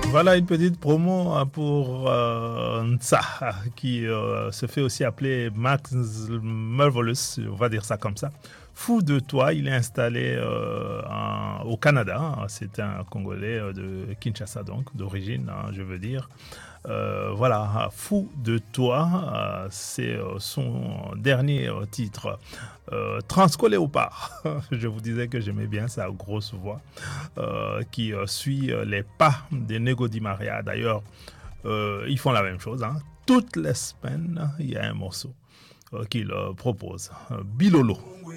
Voilà une petite promo pour Nsa, qui se fait aussi appeler Max Marvelous, on va dire ça comme ça. Fou de toi, il est installé au Canada. C'est un Congolais de Kinshasa, donc d'origine, je veux dire. Voilà, Fou de toi, c'est son dernier titre. Transco Léopard, je vous disais que j'aimais bien sa grosse voix, qui suit les pas des Nego Di Maria. D'ailleurs, ils font la même chose. Hein. Toutes les semaines, il y a un morceau qu'il propose. Bilolo.